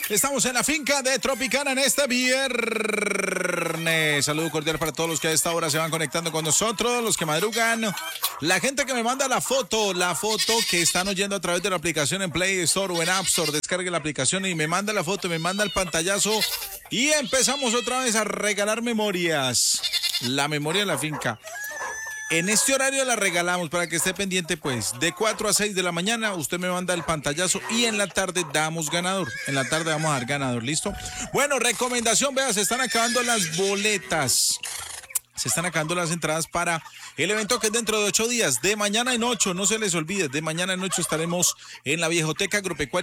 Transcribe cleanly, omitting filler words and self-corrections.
Estamos en la finca de Tropicana en este viernes. Saludo cordial para todos los que a esta hora se van conectando con nosotros, los que madrugan. La gente que me manda la foto que están oyendo a través de la aplicación en Play Store o en App Store. Descargue la aplicación y me manda la foto, me manda el pantallazo. Y empezamos otra vez a regalar memorias. La memoria de la finca. En este horario la regalamos para que esté pendiente, pues, de 4 a 6 de la mañana, usted me manda el pantallazo y en la tarde damos ganador. En la tarde vamos a dar ganador, ¿listo? Bueno, recomendación, vea, se están acabando las boletas. Se están acabando las entradas para el evento que es dentro de 8 días. De mañana en 8, no se les olvide, de mañana en 8 estaremos en la Viejoteca Agropecuaria